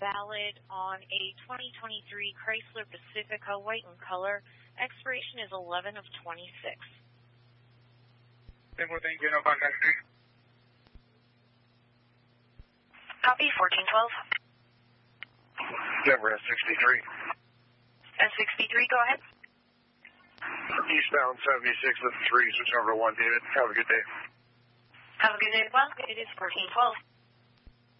valid on a 2023 Chrysler Pacifica, white in color. Expiration is 11 of 26. Thank you. No contact. Copy, 1412. Denver S63. S63, go ahead. Eastbound 76 with 3, switching over to 1, David. Have a good day. Have a good day as well. It is 1412.